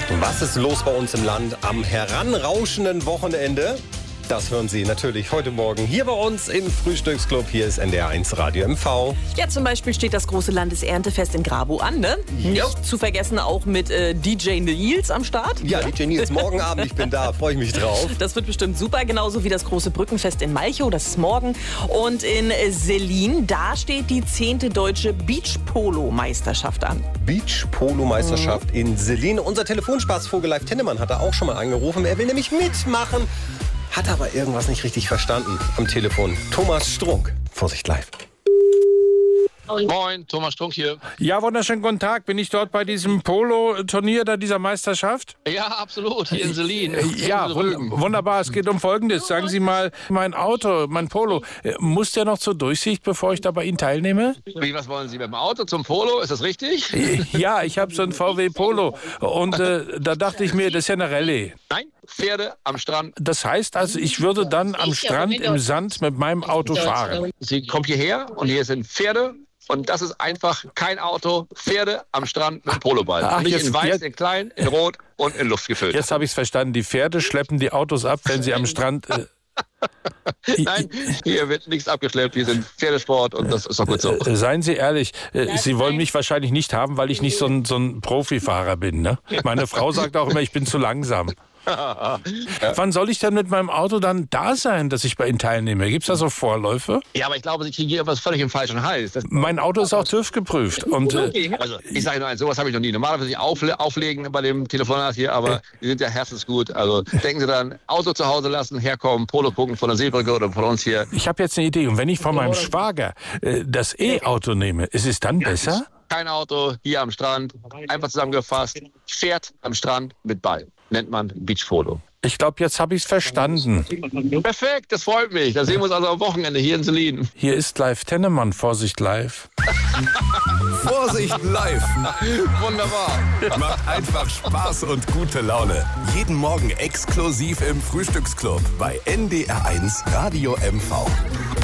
Was ist los bei uns im Land am heranrauschenden Wochenende? Das hören Sie natürlich heute Morgen hier bei uns im Frühstücksclub. Hier ist NDR1 Radio MV. Ja, zum Beispiel steht das große Landeserntefest in Grabow an, ne? Ja. Nicht zu vergessen auch mit DJ Nils am Start. Ja, DJ Nils, morgen Abend, ich bin da, freue ich mich drauf. Das wird bestimmt super, genauso wie das große Brückenfest in Malchow, das ist morgen. Und in Selin, da steht die 10. Deutsche Beach-Polo-Meisterschaft an. Beach-Polo-Meisterschaft in Selin. Unser Telefonspaßvogel Leif Tennemann hat da auch schon mal angerufen. Er will nämlich mitmachen, hat aber irgendwas nicht richtig verstanden am Telefon. Thomas Strunk, Vorsicht live. Moin, Thomas Strunk hier. Ja, wunderschönen guten Tag. Bin ich dort bei diesem Polo-Turnier da dieser Meisterschaft? Ja, absolut, hier in Selin. Ja, wunderbar. Es geht um Folgendes. Sagen Sie mal, mein Auto, mein Polo, muss der noch zur Durchsicht, bevor ich da bei Ihnen teilnehme? Wie, was wollen Sie mit dem Auto zum Polo? Ist das richtig? Ja, ich habe so ein VW Polo und da dachte ich mir, das ist ja eine Rallye. Nein, Pferde am Strand. Das heißt also, ich würde dann am Strand im Sand mit meinem Auto fahren. Sie kommt hierher und hier sind Pferde. Und das ist einfach kein Auto. Pferde am Strand mit einem Poloball. Ach, nicht jetzt, in weiß, in klein, in rot und in Luft gefüllt. Jetzt habe ich es verstanden. Die Pferde schleppen die Autos ab, wenn sie am Strand... Nein, hier wird nichts abgeschleppt. Wir sind Pferdesport und das ist doch gut so. Seien Sie ehrlich, Sie wollen mich wahrscheinlich nicht haben, weil ich nicht so ein Profifahrer bin, ne? Meine Frau sagt auch immer, ich bin zu langsam. Ja. Wann soll ich denn mit meinem Auto dann da sein, dass ich bei Ihnen teilnehme? Gibt es da so Vorläufe? Ja, aber ich glaube, Sie kriegen hier etwas völlig im falschen Hals. Mein Auto ist auch TÜV geprüft. Und, also, ich sage nur eins, sowas habe ich noch nie. Normalerweise nicht auflegen bei dem Telefonat hier, aber die sind ja herzensgut. Also denken Sie dann, Auto zu Hause lassen, herkommen, Polo gucken von der Seebrücke oder von uns hier. Ich habe jetzt eine Idee. Und wenn ich von meinem Schwager das E-Auto nehme, ist es dann besser? Kein Auto, hier am Strand, einfach zusammengefasst, Pferd am Strand mit Ball. Nennt man Beachpolo. Ich glaube, jetzt habe ich es verstanden. Perfekt, das freut mich. Da sehen wir uns also am Wochenende hier in Selin. Hier ist Leif Tennemann, Vorsicht live. Vorsicht live. Wunderbar. Macht einfach Spaß und gute Laune. Jeden Morgen exklusiv im Frühstücksclub bei NDR1 Radio MV.